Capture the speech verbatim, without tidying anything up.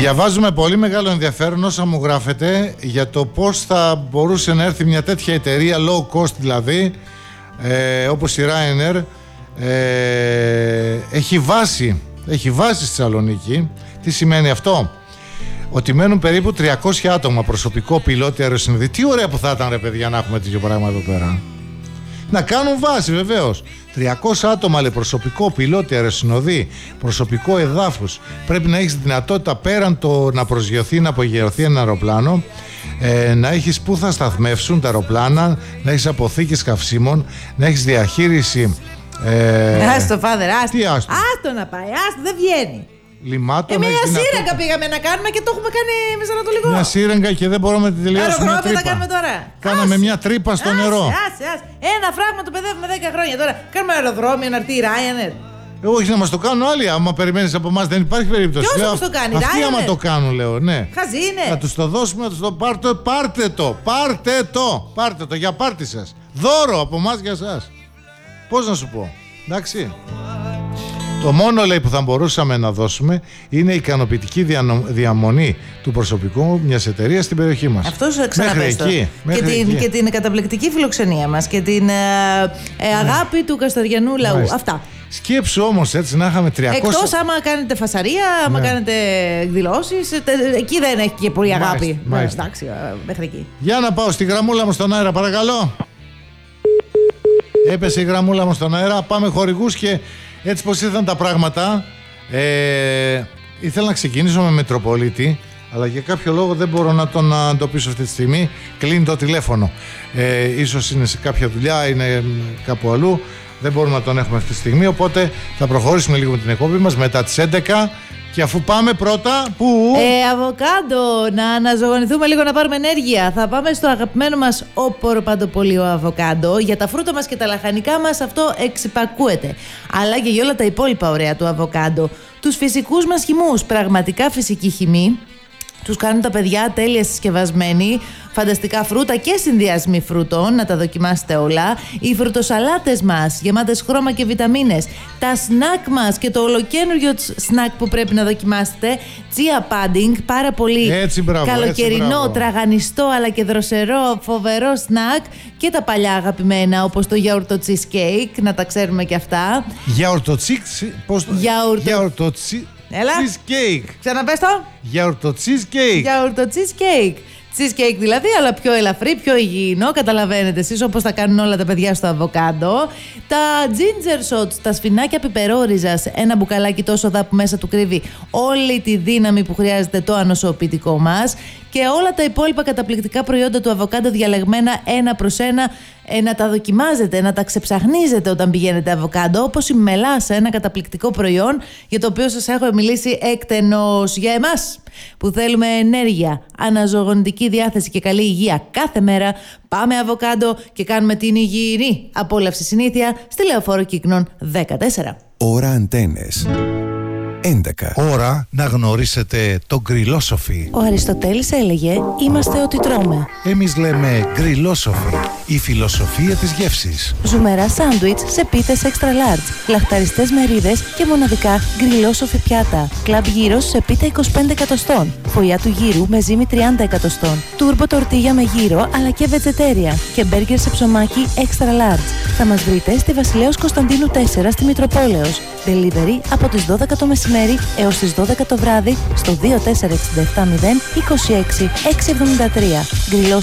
Διαβάζουμε πολύ μεγάλο ενδιαφέρον όσα μου γράφετε για το πώς θα μπορούσε να έρθει μια τέτοια εταιρεία low cost, δηλαδή ε, όπως η Ryanair, ε, έχει βάση, έχει βάση στη Θεσσαλονίκη. Τι σημαίνει αυτό? Ότι μένουν περίπου τριακόσια άτομα προσωπικό, πιλότη, αεροσυνοδοί. Τι ωραία που θα ήταν, ρε παιδιά, να έχουμε τέτοιο πράγμα εδώ πέρα. Να κάνουν βάση, βεβαίως. τριακόσια άτομα, λέει, προσωπικό, πιλότη, αεροσυνοδοί, προσωπικό εδάφους. Πρέπει να έχεις δυνατότητα πέραν το να προσγειωθεί, να απογειωθεί ένα αεροπλάνο, ε, να έχεις που θα σταθμεύσουν τα αεροπλάνα, να έχεις αποθήκες καυσίμων, να έχεις διαχείριση. Ε, άστο, φάδερ, άστο. Τι άστο? Άστο να πάει, άστο, δεν βγαίνει. Λιμάτων, ε, μια δυνατότητα... σύραγγα πήγαμε να κάνουμε και το έχουμε κάνει μεσανατολικό. Μια σύραγγα και δεν μπορούμε να τη τελειώσουμε. Αεροδρόμιο θα κάνουμε τώρα. Κάναμε άσε, μια τρύπα στο άσε, νερό. Άσε, άσε. Ένα φράγμα το παιδεύουμε δέκα χρόνια τώρα. Κάνουμε αεροδρόμιο να έρθει η Ryanair. Εγώ όχι να μας το κάνουν άλλοι. Άμα περιμένεις από εμάς δεν υπάρχει περίπτωση. Ποιος θα μας το κάνει, αυτοί Ryanair? άμα το κάνουν, λέω, ναι. Χαζί είναι. Να τους το δώσουμε, να τους το πάρτε, πάρτε το. Πάρτε το. Πάρτε το για πάρτι σας. Δώρο από εμάς για εσάς. Πώς να σου πω. Εντάξει. Το μόνο, λέει, που θα μπορούσαμε να δώσουμε είναι η ικανοποιητική διανο... διαμονή του προσωπικού μιας εταιρείας στην περιοχή μας. Αυτός ξαναπες το. Μέχρι και, την, εκεί. και την καταπληκτική φιλοξενία μας και την ε, ε, αγάπη ναι. του καστοριανού λαού. Μάλιστα. Αυτά. Σκέψου όμως έτσι να είχαμε τριακόσια. Εκτός άμα κάνετε φασαρία, άμα ναι. κάνετε εκδηλώσεις, εκεί δεν έχει και πολύ αγάπη. Μάλιστα, μάλιστα. Εντάξει, μέχρι εκεί. Για να πάω στη γραμμούλα μου στον αέρα, παρακαλώ. Έπεσε η γραμμούλα μου στον αέρα. Πάμε χορηγούς και έτσι πως ήρθαν τα πράγματα. Ε, ήθελα να ξεκινήσω με Μετροπολίτη, αλλά για κάποιο λόγο δεν μπορώ να τον αντοπίσω αυτή τη στιγμή. Κλείνει το τηλέφωνο. Ε, ίσως είναι σε κάποια δουλειά, είναι κάπου αλλού. Δεν μπορούμε να τον έχουμε αυτή τη στιγμή. Οπότε θα προχωρήσουμε λίγο με την εκπομπή μας μετά τις έντεκα. Και αφού πάμε πρώτα, πού? Ε, αβοκάντο, να αναζωογονηθούμε λίγο, να πάρουμε ενέργεια. Θα πάμε στο αγαπημένο μας οποροπαντοπολείο αβοκάντο. Για τα φρούτα μας και τα λαχανικά μας αυτό εξυπακούεται. Αλλά και για όλα τα υπόλοιπα ωραία του αβοκάντο. Τους φυσικούς μας χυμούς, πραγματικά φυσική χυμή. Τους κάνουν τα παιδιά τέλεια συσκευασμένοι. Φανταστικά φρούτα και συνδυασμοί φρούτων, να τα δοκιμάσετε όλα. Οι φρουτοσαλάτες μας, γεμάτες χρώμα και βιταμίνες. Τα σνακ μας και το ολοκένουργιο σνακ που πρέπει να δοκιμάσετε. Chia pudding, πάρα πολύ έτσι, μπράβο, καλοκαιρινό, έτσι, μπράβο. τραγανιστό αλλά και δροσερό, φοβερό σνακ. Και τα παλιά αγαπημένα όπως το γιαουρτο cheesecake, να τα ξέρουμε και αυτά. Γιαουρτο cheesecake. Πώς το... Γιαουρτο cheesecake. Ξαναπες το. Γιαουρτο cheesecake. Γιαουρτο cheesecake. Cheesecake δηλαδή, αλλά πιο ελαφρύ, πιο υγιεινό. Καταλαβαίνετε εσείς όπως τα κάνουν όλα τα παιδιά στο αβοκάντο. Τα ginger shots, τα σφινάκια πιπερόριζας, ένα μπουκαλάκι τόσο δα που μέσα του κρύβει όλη τη δύναμη που χρειάζεται το ανοσοποιητικό μας. Και όλα τα υπόλοιπα καταπληκτικά προϊόντα του αβοκάντο διαλεγμένα ένα προς ένα. Ε, να τα δοκιμάζετε, να τα ξεψαχνίζετε όταν πηγαίνετε αβοκάντο, όπως η μελάσα, ένα καταπληκτικό προϊόν για το οποίο σας έχω μιλήσει εκτενώς. Για εμάς που θέλουμε ενέργεια, αναζωογονητική διάθεση και καλή υγεία κάθε μέρα, πάμε αβοκάντο και κάνουμε την υγιεινή απόλαυση συνήθεια στη Λεωφόρο Κύκνων δεκατέσσερα. Ώρα Αντένες έντεκα. Ώρα να γνωρίσετε τον γκριλόσοφι. Ο Αριστοτέλης έλεγε «Είμαστε ό,τι τρώμε». Εμείς λέμε γκριλόσοφι, η φιλοσοφία της γεύσης. Ζουμερά σάντουιτς σε πίτες extra large, λαχταριστές μερίδες και μοναδικά γκριλόσοφι πιάτα. Κλαμπ γύρος σε πίτα είκοσι πέντε εκατοστών, φωλιά του γύρου με ζύμη τριάντα εκατοστών, τούρμπο τορτίγια με γύρο αλλά και βετζετέρια και μπέργκερ σε ψωμάκι extra large. Θα μας βρείτε στη Βασιλέως Κωνσταντίνου τέσσερα στη Μητροπόλεως. Delivery από τις δώδεκα το μεσημέρι έως τις δώδεκα το βράδυ στο δύο τέσσερα έξι επτά μηδέν είκοσι έξι εξακόσια εβδομήντα τρία.